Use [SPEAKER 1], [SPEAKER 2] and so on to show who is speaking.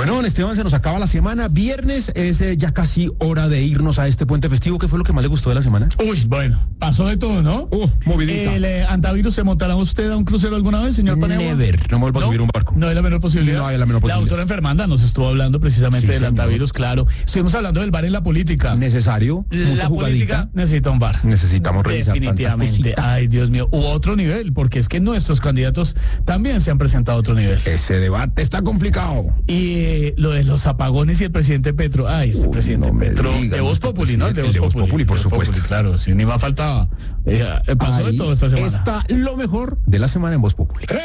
[SPEAKER 1] Bueno, don Esteban, se nos acaba la semana. Viernes es ya casi hora de irnos a este puente festivo. ¿Qué fue lo que más le gustó de la semana?
[SPEAKER 2] Uy, bueno, pasó de todo, ¿no?
[SPEAKER 1] Movidita.
[SPEAKER 2] El antivirus, ¿se montará usted a un crucero alguna vez, señor Paniagua?
[SPEAKER 1] Never. No me vuelvo a subir un barco.
[SPEAKER 2] No hay la menor posibilidad.
[SPEAKER 1] No hay la menor posibilidad.
[SPEAKER 2] La doctora Enfermanda nos estuvo hablando precisamente del antivirus, claro. Estuvimos hablando del bar en la política.
[SPEAKER 1] Necesario.
[SPEAKER 2] La política necesita un bar.
[SPEAKER 1] Necesitamos revisar.
[SPEAKER 2] Definitivamente. Ay, Dios mío. U otro nivel, porque es que nuestros candidatos también se han presentado a otro nivel.
[SPEAKER 1] Ese debate está complicado.
[SPEAKER 2] Y lo de los apagones y el presidente Petro. Ay, este presidente Petro. De Voz Populi, ¿no?
[SPEAKER 1] De Voz Populi, por supuesto.
[SPEAKER 2] Claro, si ni más faltaba. Pasó de todo esta semana.
[SPEAKER 1] Está lo mejor de la semana en Voz Populi.